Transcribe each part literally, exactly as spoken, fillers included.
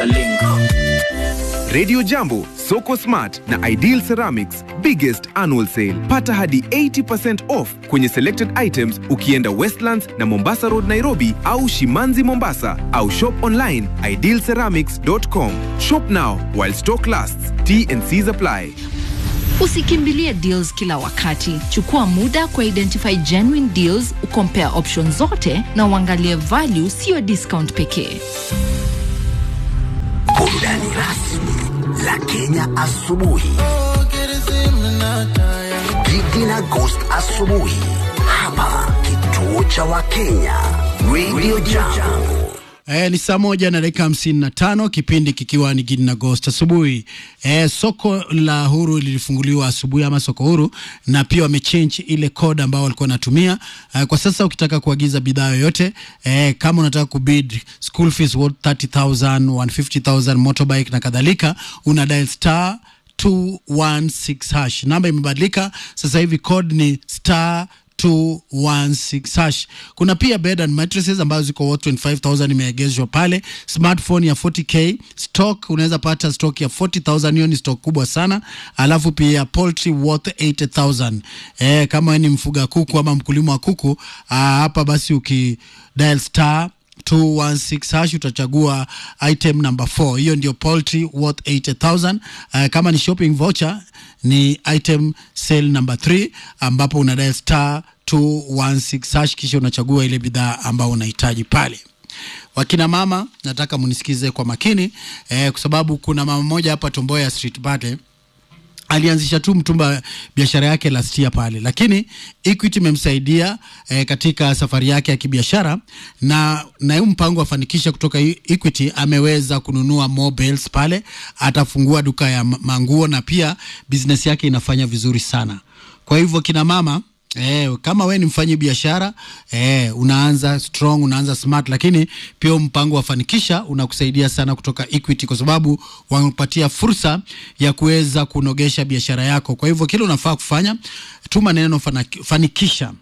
Radio Jambo, Soko Smart na Ideal Ceramics biggest annual sale. Pata hadi eighty percent off kwenye selected items ukienda Westlands na Mombasa Road Nairobi au Shimanzi Mombasa au shop online ideal ceramics dot com. Shop now while stock lasts. T and C's apply. Usikimbilie deals kila wakati. Chukua muda kwa identify genuine deals, ukompare options zote na uangalie value, sio discount pekee. Burudani rasmi la Kenya asubuhi. Gigi na Ghost asubuhi. Hapa kituo cha Wakenya Radio Jambo. Eh, ni saa moja na dakika hamsini na tano, kipindi kikiwa ni Gigi na Ghost asubuhi. Eh, soko la huru lilifunguliwa asubuhi, ama soko huru, na pia wamechange ile code ambao walikuwa wanatumia. Eh, kwa sasa ukitaka kuagiza bidhaa yoyote, eh, kama unataka kubid school fees worth thirty thousand, one hundred fifty thousand, motorbike na kadhalika, una dial star two one six hash. Namba imebadilika, sasa hivi code ni star two one six hash. Kuna pia bed and mattresses ambazo ziko worth twenty-five thousand imeegezwa pale. Smartphone ya forty K, stock unaweza pata stock ya forty thousand, hiyo ni stock kubwa sana. Alafu pia poultry worth eighty thousand. Eh, kama ni mfuga kuku ama mkulima wa kuku, aa, hapa basi uki dial star two one six hash utachagua item number four. Hiyo ndio poultry worth eighty thousand. Uh, kama ni shopping voucher ni item sale number three, ambapo una dial star two one six hash kisha unachagua ile bidhaa ambayo unahitaji pale. Wakina mama, nataka munisikize kwa makini eh, kwa sababu kuna mama moja hapa Tomboya Street pale alianzisha tu mtumba biashara yake last year pale, lakini Equity imemsaidia eh, katika safari yake ya kibiashara, na na hiyo mpango afanikisha kutoka Equity ameweza kununua mobiles pale, atafungua duka ya manguo na pia business yake inafanya vizuri sana. Kwa hivyo kina mama, Eh, kama we ni mfanyi biashara, eh, unaanza strong, unaanza smart, lakini pia mpango wa fanikisha unakusaidia sana kutoka Equity, kwa sababu wanakupatia fursa ya kuweza kunogesha biashara yako. Kwa hivyo kile unafaa kufanya, tuma neno fanikisha.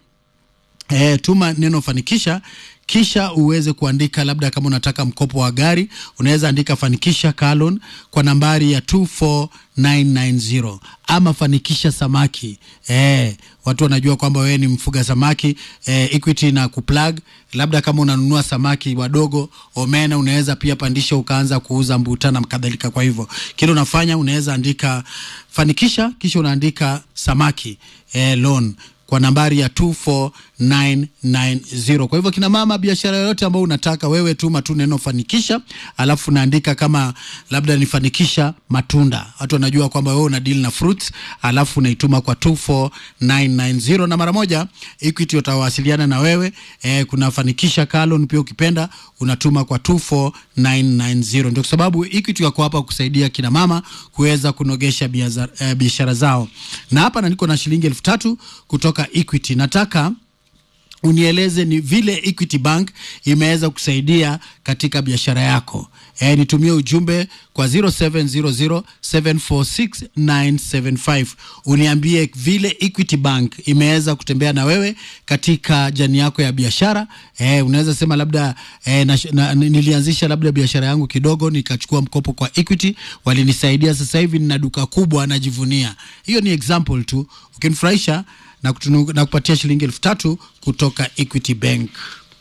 Eh, tuma neno fanikisha kisha uweze kuandika, labda kama unataka mkopo wa gari, unaweza andika fanikisha Kalon kwa nambari ya two four nine nine zero, ama fanikisha samaki. Eh, watu wanajua kwamba wewe ni mfuga samaki. Eh, Equity na kuplug, labda kama unanunua samaki wadogo, omena, unaweza pia pandisha ukaanza kuuza mbuta na kadhalika. Kwa hivyo kile unafanya, unaweza andika fanikisha kisha unaandika samaki eh, loan kwa nambari ya two four nine nine zero. Kwa hivyo kina mama, biashara yoyote ambayo unataka wewe, tuma tu neno fanikisha, alafu naandika kama labda ni fanikisha matunda. Watu wanajua kwamba wewe una deal na fruits, alafu unaituma kwa two four nine nine zero, na mara moja Equity utawasiliana na wewe. Eh, kuna fanikisha Kalon pia ukipenda unatuma kwa two four nine nine zero. Ndio sababu Equity wako hapa kusaidia kina mama kuweza kunogesha biashara zao. Na hapa na niko na shilingi elfu tatu kutoka Equity. Nataka unieleze ni vile Equity Bank imeweza kusaidia katika biashara yako. Eh, nitumie ujumbe kwa zero seven zero zero seven four six nine seven five. Uniambie vile Equity Bank imeweza kutembea na wewe katika jani yako ya biashara. Eh, unaweza sema labda eh, na, na, nilianzisha labda biashara yangu kidogo, nikachukua mkopo kwa Equity, walinisaidia, sasa hivi nina duka kubwa najivunia. Hiyo ni example tu. Ukinifurahisha na, kutunu, na kupatia shilingi elfu tatu kutoka Equity Bank.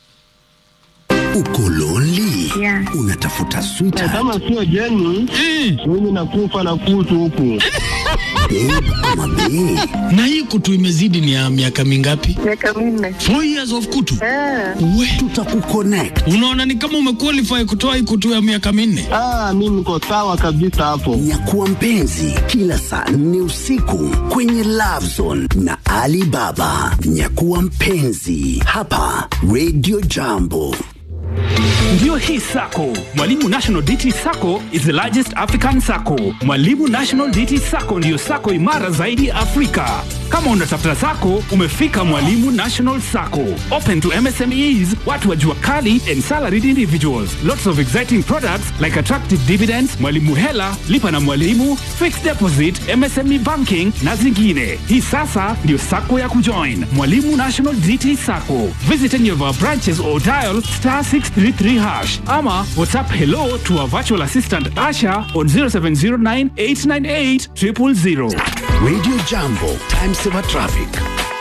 Uko lonely? Yeah. Unatafuta sweetheart? Kama sio Jenny, mimi nakufa na kutu huku. Babe ama bae? Na hii kutu imezidi ni ya miaka mingapi? Miaka minne. Four years of kutu? Eh. We, tutakuconnect. unaona ni kama umequalify kutoa hii kutu ya miaka minne? Ah, mimi niko sawa kabisa hapo. Nyakuwa mpenzi kila saa nne usiku kwenye Love Zone na Alibaba. Nyakuwa mpenzi hapa Radio Jambo. Ndio hii Sacco. Mwalimu National D T Sacco is the largest African Sacco. Mwalimu National D T Sacco ndio Sacco imara zaidi Afrika. Kama unatafuta sako, umefika Mwalimu National Sacco. Open to M S M Es, watu wa jua kali and salaried individuals. Lots of exciting products like attractive dividends, Mwalimu Hela, lipa na Mwalimu, fixed deposit, M S M E banking na zingine. Hii sasa ndio sako ya kujoin. Mwalimu National D T Sacco. Visit any of our branches or dial star six three three hash. Ama WhatsApp hello to our virtual assistant Asha on zero seven zero nine eight nine eight zero zero zero. Radio Jambo, time saver traffic.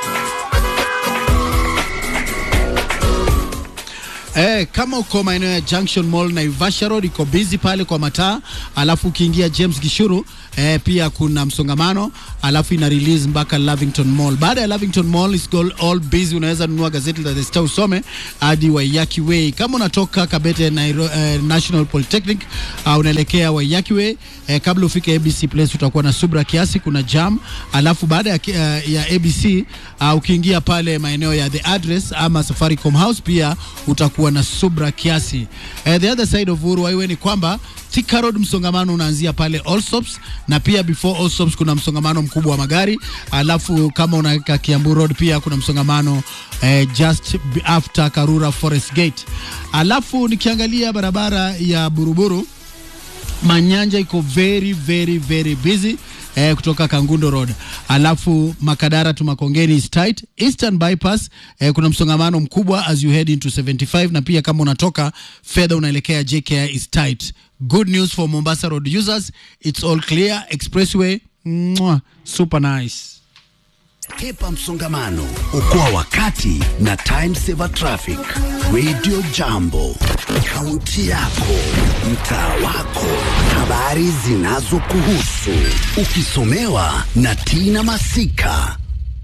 Eh, kama uko maeneo ya Junction Mall na Ivasha Road iko busy pale kwa mataa, alafu ukiingia James Gishuru eh, pia kuna msongamano, alafu ina release mpaka Lavington Mall. Baada ya Lavington Mall is all, all busy. Unaweza nunua gazeti la The Star usome hadi Waiyaki Way. Kama unatoka Kabete na eh, National Polytechnic uh, unaelekea Waiyaki Way eh, kabla ufike A B C Place utakuwa na subra kiasi, kuna jam. Alafu baada ya, uh, ya A B C uh, ukiingia pale maeneo ya The Address ama Safaricom House pia utakuwa na subra kiasi. Uh, the other side of Uhuru Highway ni kwamba Thika Road msongamano unaanzia pale Allsops, na pia before Allsops kuna msongamano mkubwa wa magari. Alafu kama unaweka Kiambu Road pia kuna msongamano eh, just after Karura Forest Gate. Alafu nikiangalia barabara ya Buruburu Manyanja iko very very very busy eh, kutoka Kangundo Road. Alafu Makadara to Makongeni is tight. Eastern Bypass eh, kuna msongamano mkubwa as you head into seventy-five, na pia kama unatoka fedha unaelekea J K I is tight. Good news for Mombasa Road users, it's all clear. Expressway mwah, super nice. Kepa msongamano, okoa wakati na time saver traffic. Radio Jambo, kaunti yako, mtaa wako, habari zinazokuhusu, ukisomewa na Tina Masika.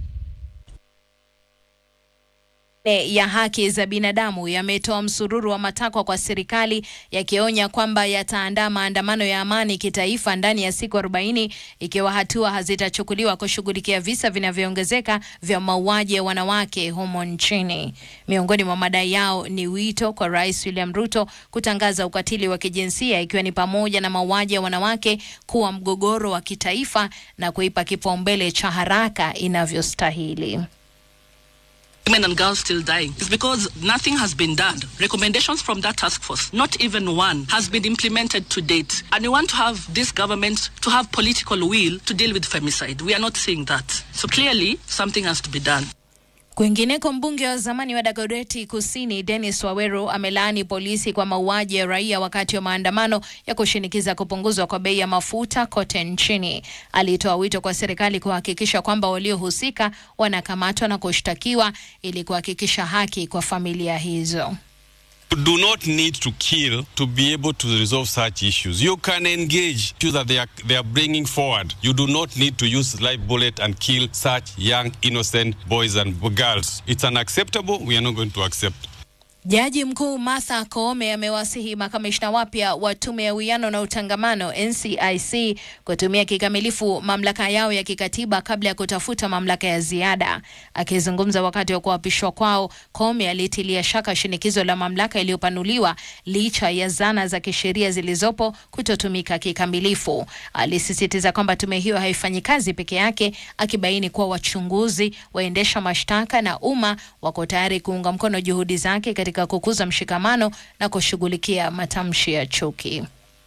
ya haki za binadamu yametoa msururu wa matakwa kwa serikali yakionya kwamba yataandaa maandamano ya amani kitaifa ndani ya siku arobaini ikiwa hatua hazitachukuliwa kushughulikia visa vinavyoongezeka vya mauaji ya wanawake humo nchini. Miongoni mwa madai yao ni wito kwa Rais William Ruto kutangaza ukatili wa kijinsia, ikiwa ni pamoja na mauaji ya wanawake kuwa mgogoro wa kitaifa na kuipa kipaumbele cha haraka inavyostahili. Women and girls still dying. It's because nothing has been done. Recommendations from that task force, not even one, has been implemented to date. And we want to have this government to have political will to deal with femicide. We are not seeing that. So clearly, something has to be done. Kwingineko, mbunge wa zamani wa Dagoretti Kusini Dennis Waweru amelaani polisi kwa mauaji ya raia wakati wa maandamano ya kushinikiza kupunguzwa kwa bei ya mafuta kote nchini. Alitoa wito kwa serikali kuhakikisha kwamba waliohusika wanakamatwa na kushtakiwa ili kuhakikisha haki kwa familia hizo. You do not need to kill to be able to resolve such issues. You can engage issues that they are, they are bringing forward. You do not need to use live bullet and kill such young, innocent boys and girls. It's unacceptable. We are not going to accept. Jaji Mkuu Martha Koome amewasihi makamishna wapya wa Tume ya Uwiano na Utangamano N C I C kutumia kikamilifu mamlaka yao ya kikatiba kabla ya kutafuta mamlaka ya ziada. Akizungumza wakati wa kuapishwa kwao, Koome alitilia shaka shinikizo la mamlaka iliyopanuliwa licha ya zana za kisheria zilizopo kutotumika kikamilifu. Alisisitiza kwamba tume hiyo haifanyi kazi peke yake, akibaini kuwa wachunguzi, waendesha mashtaka na umma wako tayari kuunga mkono juhudi zake katika kukuza mshikamano na kushughulikia matamshi ya chuki.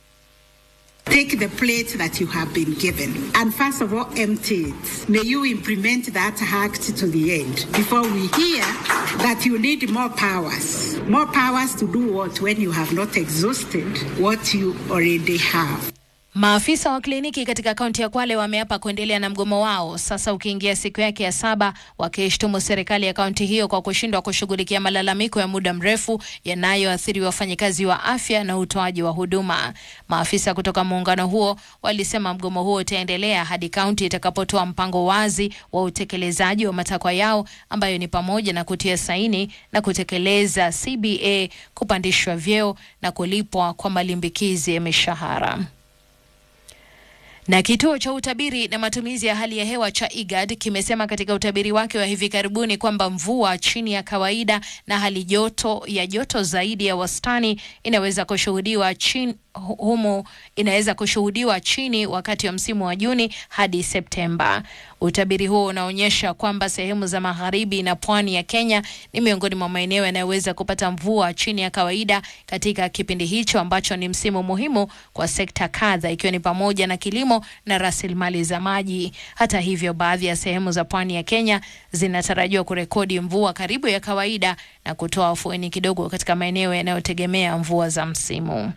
Take the plate that you have been given and first of all empty it. May you implement that act to the end before we hear that you need more powers. More powers to do what when you have not exhausted what you already have. Maafisa wa kliniki katika kaunti ya Kwale wameapa kuendelea na mgomo wao sasa ukiingia siku yake ya saba, wakishtumu serikali ya kaunti hiyo kwa kushindwa kushughulikia malalamiko ya muda mrefu yanayoathiri wafanyikazi wa afya na utoaji wa huduma. Maafisa kutoka muungano huo walisema mgomo huo utaendelea hadi kaunti itakapotoa mpango wazi wa utekelezaji wa matakwa yao, ambayo ni pamoja na kutia saini na kutekeleza C B A, kupandishwa vyeo na kulipwa kwa malimbikizi ya mishahara. Na kituo cha utabiri na matumizi ya hali ya hewa cha I G A D kimesema katika utabiri wake wa hivi karibuni kwamba mvua chini ya kawaida na hali joto ya joto zaidi ya wastani inaweza kushuhudiwa chini humo inaweza kushuhudiwa chini wakati wa msimu wa Juni hadi Septemba. Utabiri huo unaonyesha kwamba sehemu za magharibi na pwani ya Kenya ni miongoni mwa maeneo yanayoweza kupata mvua chini ya kawaida katika kipindi hicho ambacho ni msimu muhimu kwa sekta kadha, ikiwa ni pamoja na kilimo na rasilimali za maji. Hata hivyo, baadhi ya sehemu za pwani ya Kenya zinatarajiwa kurekodi mvua karibu ya kawaida na kutoa afueni kidogo katika maeneo yanayotegemea mvua za msimu.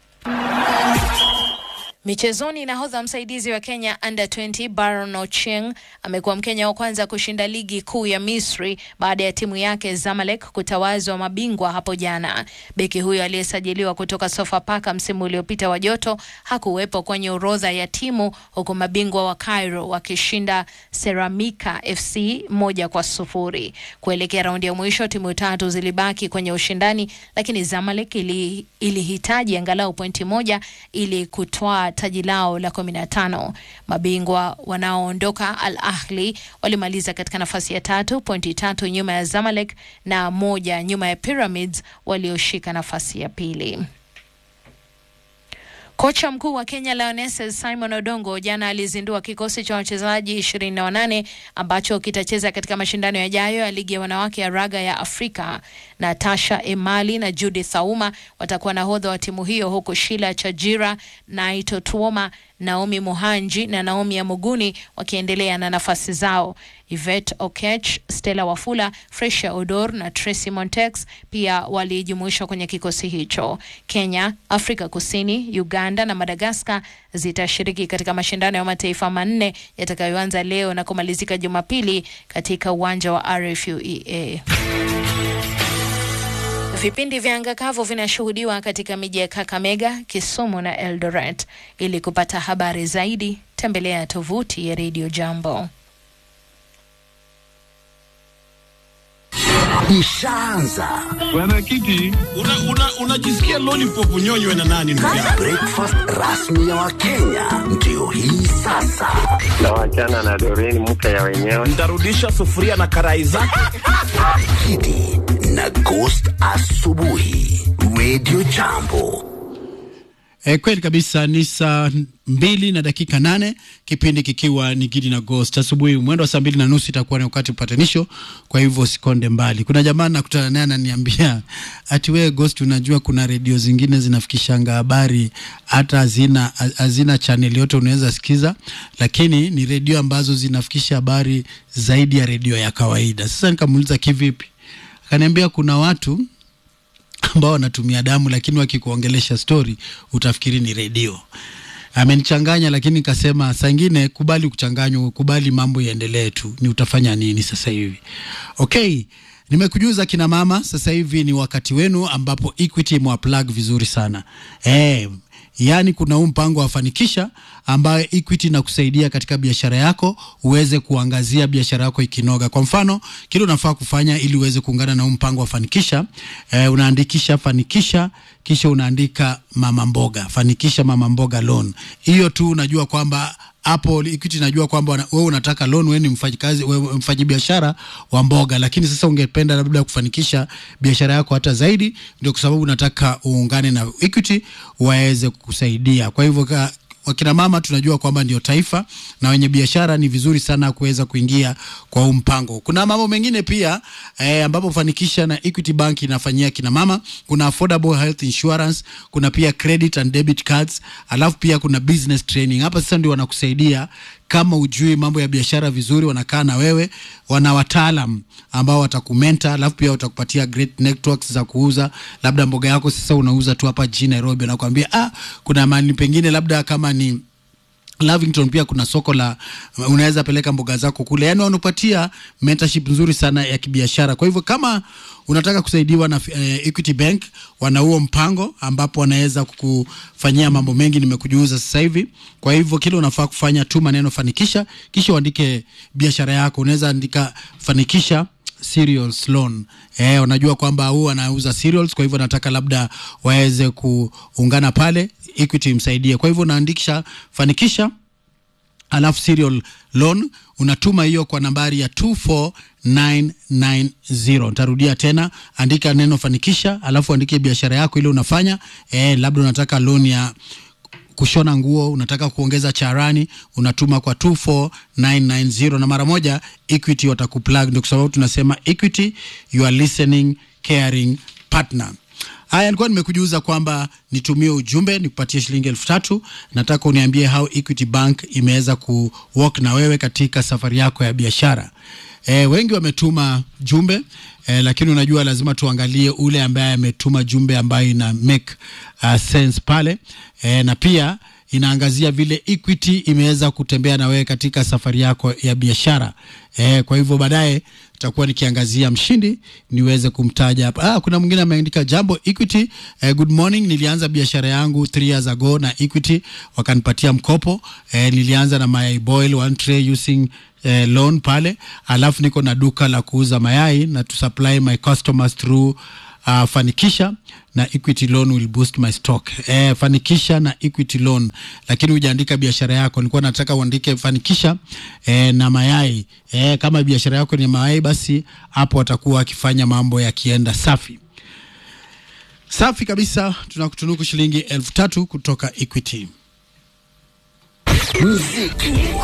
Michezoni, nahodha msaidizi wa Kenya under twenty Baron Ochieng amekuwa Mkenya wa kwanza kushinda ligi kuu ya Misri baada ya timu yake Zamalek kutawazwa mabingwa hapo jana. Beki huyo aliyesajiliwa kutoka Sofapaka msimu uliopita wa joto hakuwepo kwenye orodha ya timu, huku mabingwa wa Cairo wakishinda Ceramica F C moja kwa sufuri. Kuelekea raundi ya mwisho, timu tatu zilibaki kwenye ushindani, lakini Zamalek ili ilihitaji angalau pointi moja ili kutoa taji lao la kumi na tano. Mabingwa wanaoondoka Al Ahli walimaliza katika nafasi ya tatu, pointi tatu nyuma ya Zamalek na moja nyuma ya Pyramids walioshika nafasi ya pili. Kocha mkuu wa Kenya Lionesses Simon Odongo jana alizindua kikosi cha wachezaji ishirini na wanane ambacho kitacheza katika mashindano yajayo ya ligi ya wanawake ya raga ya Afrika. Natasha Emali na Judith Auma watakuwa nahodha wa timu hiyo, huku Sheila Chajira, Naito Tuoma, Naomi Muhanji na Naomi Amuguni wakiendelea na nafasi zao. Yvette Okech, Stella Wafula, Fresia Odor na Tracy Montex pia walijumuishwa kwenye kikosi hicho. Kenya, Afrika Kusini, Uganda na Madagascar zitashiriki katika mashindano ya mataifa manne yatakayoanza leo na kumalizika Jumapili katika uwanja wa R F U E A. Vipindi vya anga kavu vinashuhudiwa katika miji ya Kakamega, Kisumu na Eldoret. Ili kupata habari zaidi, tembelea tovuti ya Radio Jambo. Ishaanza. Bwana Kiti, unajisikia una, una lollipop unyonywe na nani ndugu yangu? Breakfast rasmi ya Wakenya ndio hii sasa. na wachana na Doreen mke ya wenyewe. Nitarudisha sufuria na karai zake. Kiti na Ghost asubuhi Radio Jambo. E, kweli kabisa ni saa mbili na dakika nane, kipindi kikiwa ni Gidi na Ghost asubuhi. Mwendo wa saa mbili na nusu itakuwa ni wakati upatanisho, kwa hivyo sikonde mbali. Kuna jamaa nakutana naye ananiambia ati wewe Ghost, unajua kuna redio zingine zinafikishanga habari hata hazina hazina channel yote unaweza sikiza, lakini ni redio ambazo zinafikisha habari zaidi ya redio ya kawaida. Sasa nikamuuliza kivipi? Akaniambia kuna watu ambao wanatumia damu, lakini wakikuongelesha story utafikiri ni redio. Amenichanganya, lakini nikasema saa nyingine kubali kuchanganywa, kubali mambo yaendelee tu. Ni utafanya nini sasa hivi? Okay, nimekujuza kina mama, sasa hivi ni wakati wenu ambapo Equity mwaplug vizuri sana. Eh, yani kuna huu mpango wa Fanikisha ambayo Equity inakusaidia katika biashara yako uweze kuangazia biashara yako ikinoga. Kwa mfano, kile unafaa kufanya ili uweze kuungana na huu mpango wa Fanikisha, eh, unaandikisha Fanikisha kisha unaandika mama mboga, Fanikisha mama mboga loan. Hiyo tu unajua kwamba hapo Equity najua kwamba wewe unataka loan, wewe ni mfanyikazi, wewe mfanyi biashara wa mboga, lakini sasa ungependa labda kufanikisha biashara yako hata zaidi, ndio kwa sababu unataka uungane na Equity waweze kukusaidia. Kwa hivyo ka, wakina mama tunajua kwamba ndio taifa, na wenye biashara ni vizuri sana kuweza kuingia kwa huu mpango. Kuna mambo mengine pia eh, ambapo Fanikisha na Equity Bank inafanyia kina mama. Kuna affordable health insurance, kuna pia credit and debit cards, alafu pia kuna business training. Hapa sasa ndio wanakusaidia kama ujui mambo ya biashara vizuri, wanakaa na wewe, wana wataalam ambao watakumenta, alafu pia watakupatia great networks za kuuza. Labda mboga yako sasa unauza tu hapa jijini Nairobi, wanakuambia ah, kuna mahali pengine labda kama ni Lavington pia kuna soko la unaweza peleka mboga zako kule. Yaani wanakupatia mentorship nzuri sana ya kibiashara. Kwa hivyo kama unataka kusaidiwa na eh, Equity Bank, wana huo mpango ambapo wanaweza kukufanyia mambo mengi nimekujuza sasa hivi. Kwa hivyo kile unafaa kufanya tu maneno Fanikisha, kisha uandike biashara yako. Unaweza andika Fanikisha cereals loan. Eh, unajua kwamba huyu anauza cereals, kwa hivyo nataka labda waweze kuungana pale, Equity msaidie. Kwa hivyo unaandikisha Fanikisha alafu serial loan unatuma hiyo kwa nambari ya two four nine nine zero. Nitarudia tena, andika neno fanikisha, alafu andike biashara yako ile unafanya. Eh, labda unataka loan ya kushona nguo, unataka kuongeza charani, unatuma kwa two four nine nine zero na mara moja Equity watakuplug. Ndio kwa sababu tunasema Equity, you are listening caring partner. Haya, nilikuwa nimekujuza kwamba nitumie ujumbe nikupatie shilingi elfu tatu. Nataka uniambie how Equity Bank imeweza ku work na wewe katika safari yako ya biashara. E, wengi wametuma jumbe e, lakini unajua lazima tuangalie ule ambaye ametuma jumbe ambayo ina make uh, sense pale e, na pia inaangazia vile Equity imeweza kutembea na wewe katika safari yako ya biashara. E, kwa hivyo baadaye tutakuwa nikiangazia mshindi niweze kumtaja hapa. Ah, kuna mwingine ameandika jambo Equity, eh, good morning, nilianza biashara yangu three years ago na Equity wakanipatia mkopo. Eh, nilianza na mayai boil one tray using eh, loan pale. Alafu niko na duka la kuuza mayai na to supply my customers through Uh, Fanikisha na Equity loan will boost my stock. Eh, Fanikisha na Equity loan, lakini hujaandika biashara yako. Nilikuwa nataka uandike Fanikisha eh, na mayai. Eh, kama biashara yako ni mayai, basi hapo watakuwa akifanya mambo yakienda safi. Safi kabisa, tunakutunuku shilingi elfu tatu kutoka Equity. Muziki